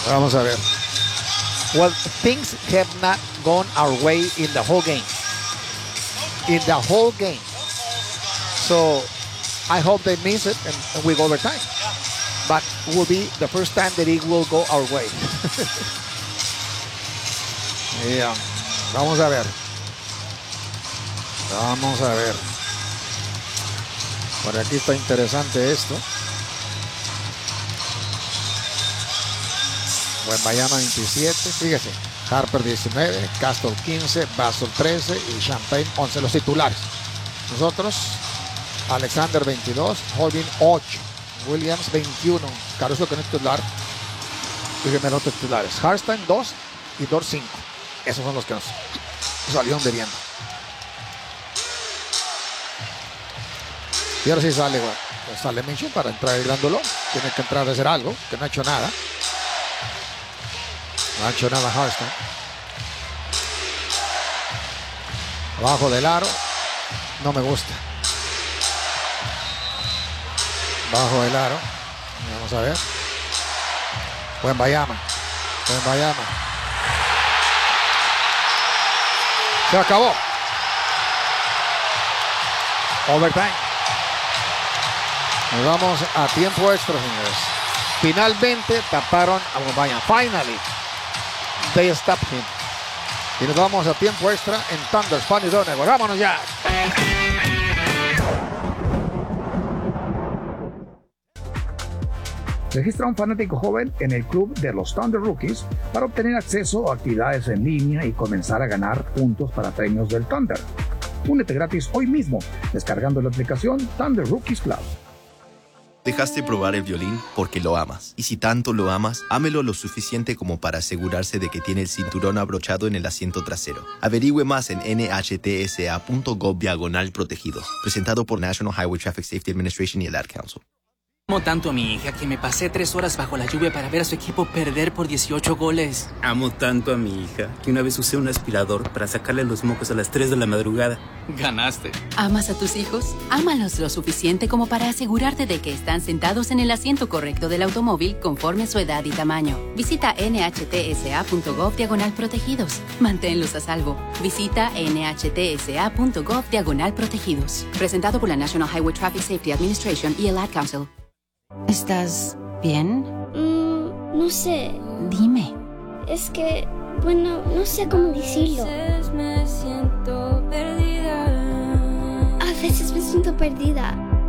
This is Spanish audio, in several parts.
Vamos a ver. Well, things have not gone our way in the whole game. In the whole game. So I hope they miss it and we go overtime. But it will be the first time that it will go our way. Yeah. Vamos a ver. Vamos a ver. Por aquí está interesante esto. Wembanyama 27, fíjese. Harper 19, Castle 15, Basel 13 y Champagne 11, los titulares. Nosotros, Alexander 22, Holvin 8, Williams 21, Caruso que no es titular, y gemelos titulares. Harstein 2 y Dort 5. Esos son los que nos salieron debiendo. Y ahora sí sale, bueno, pues sale Mitchell para entrar el grandolón. Tiene que entrar a hacer algo, que no ha hecho nada. No ha hecho nada Harstein. Abajo del aro. No me gusta. Bajo del aro. Vamos a ver. Wembanyama. Se acabó. Overtime. Nos vamos a tiempo extra, señores. Finalmente taparon a Wembanyama. Finally. They stopped him. Y nos vamos a tiempo extra en Thunder Spanish Network. Vámonos ya. Registra a un fanático joven en el club de los Thunder Rookies para obtener acceso a actividades en línea y comenzar a ganar puntos para premios del Thunder. Únete gratis hoy mismo descargando la aplicación Thunder Rookies Club. Dejaste probar el violín porque lo amas. Y si tanto lo amas, ámelo lo suficiente como para asegurarse de que tiene el cinturón abrochado en el asiento trasero. Averigüe más en nhtsa.gov/protegidos. Presentado por National Highway Traffic Safety Administration y el Ad Council. Amo tanto a mi hija que me pasé 3 horas bajo la lluvia para ver a su equipo perder por 18 goles. Amo tanto a mi hija que una vez usé un aspirador para sacarle los mocos a las 3 de la madrugada. Ganaste. ¿Amas a tus hijos? Ámalos lo suficiente como para asegurarte de que están sentados en el asiento correcto del automóvil conforme a su edad y tamaño. Visita nhtsa.gov/protegidos. Manténlos a salvo. Visita nhtsa.gov/protegidos. Presentado por la National Highway Traffic Safety Administration y el Ad Council. ¿Estás bien? No sé. Dime. Es que, bueno, no sé cómo decirlo. Me siento perdida. A veces me siento perdida.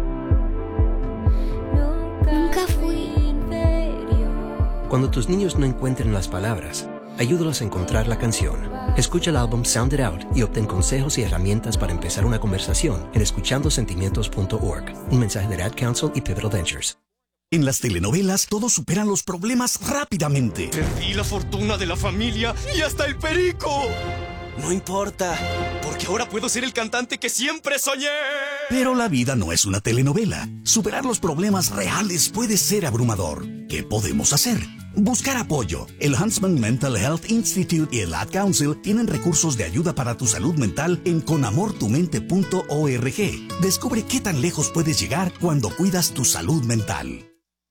Nunca fui. Cuando tus niños no encuentren las palabras, ayúdalos a encontrar la canción. Escucha el álbum Sound It Out y obtén consejos y herramientas para empezar una conversación en escuchandosentimientos.org. Un mensaje de Ad Council y Pivotal Ventures. En las telenovelas todos superan los problemas rápidamente. Perdí la fortuna de la familia y hasta el perico. No importa, porque ahora puedo ser el cantante que siempre soñé. Pero la vida no es una telenovela. Superar los problemas reales puede ser abrumador. ¿Qué podemos hacer? Buscar apoyo. El Huntsman Mental Health Institute y el Ad Council tienen recursos de ayuda para tu salud mental en conamortumente.org. Descubre qué tan lejos puedes llegar cuando cuidas tu salud mental.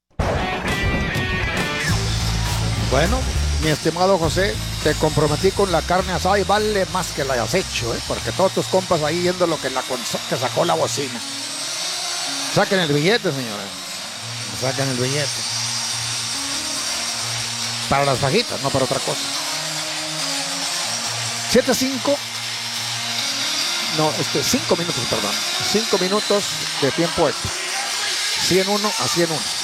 Bueno, mi estimado José, te comprometí con la carne asada y vale más que la hayas hecho, porque todos tus compas ahí viendo lo que que sacó la bocina. Saquen el billete, señores. Saquen el billete. Para las fajitas, no para otra cosa. 7-5. No, 5 minutos, perdón. 5 minutos de tiempo extra. 101 a 101.